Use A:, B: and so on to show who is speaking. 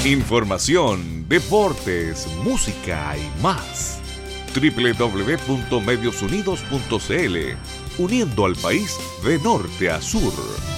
A: Información, deportes, música y más. www.mediosunidos.cl, uniendo al país de norte a sur.